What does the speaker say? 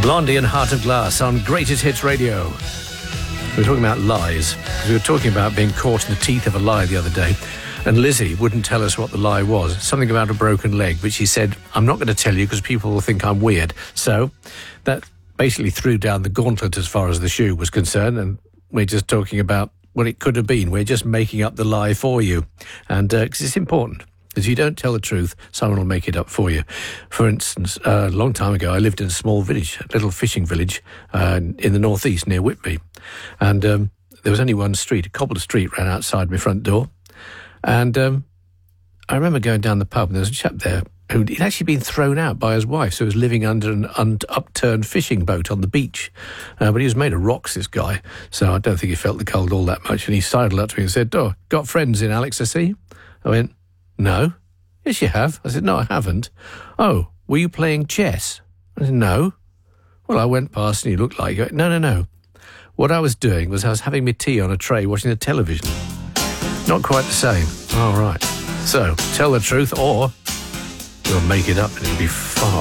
Blondie and Heart of Glass on Greatest Hits Radio. We were talking about lies. We were talking about being caught in the teeth of a lie the other day. And Lizzie wouldn't tell us what the lie was. Something about a broken leg, but she said, I'm not going to tell you because people will think I'm weird. So that basically threw down the gauntlet as far as the shoe was concerned. And we're just talking about what it could have been. We're just making up the lie for you. And 'cause it's important. If you don't tell the truth, someone will make it up for you. For instance, a long time ago, I lived in a small village, a little fishing village in the northeast near Whitby. And there was only one street, a cobbled street ran outside my front door. And I remember going down the pub and there was a chap there who'd actually been thrown out by his wife, so he was living under an upturned fishing boat on the beach. But he was made of rocks, this guy, so I don't think he felt the cold all that much. And he sidled up to me and said, "Oh, got friends in, Alex, I see?" I went, "No." "Yes, you have." I said, "No, I haven't." "Oh, were you playing chess?" I said, "No." "Well, I went past and you looked like it." No. What I was doing was I was having my tea on a tray watching the television. Not quite the same. All right. So, tell the truth or you'll make it up and it'll be far